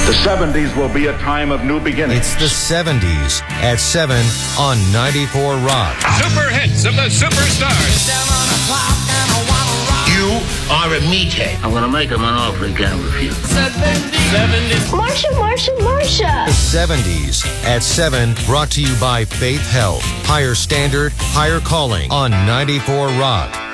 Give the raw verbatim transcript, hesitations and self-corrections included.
The seventies will be a time of new beginnings. It's the seventies at seven on ninety-four Rock. Super hits of the superstars. You are a meathead. I'm going to make him an offer he can't refuse. seventies. Marsha, Marsha, Marsha. The seventies at seven, brought to you by Faith Health. Higher standard, higher calling on ninety-four Rock.